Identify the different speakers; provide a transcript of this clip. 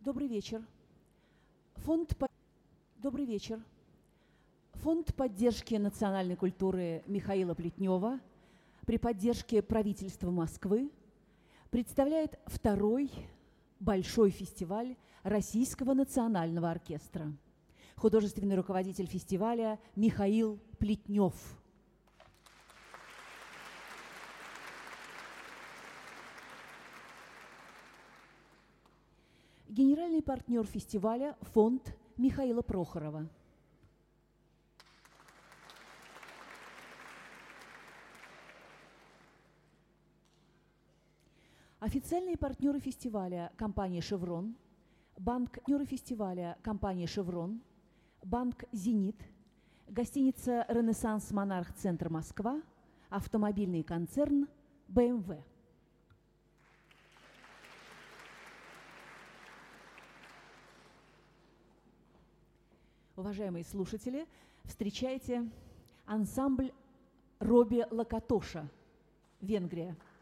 Speaker 1: Добрый вечер. Добрый вечер. Фонд поддержки национальной культуры Михаила Плетнева при поддержке правительства Москвы представляет второй большой фестиваль Российского национального оркестра. Художественный руководитель фестиваля Михаил Плетнев. Генеральный партнер фестиваля – фонд Михаила Прохорова. Официальные партнеры фестиваля – компания «Шеврон», партнеры фестиваля – компания «Шеврон», банк «Зенит», гостиница «Ренессанс Монарх Центр Москва», автомобильный концерн «БМВ». Уважаемые слушатели, встречайте ансамбль Роби Лакатоша, Венгрия.